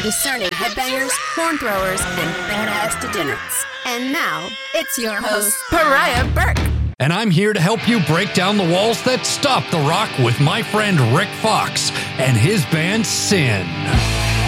discerning headbangers, horn throwers, and badass degenerates. And now, it's your host, Pariah Burke. And I'm here to help you break down the walls that stop the rock with my friend Rick Fox and his band Sin.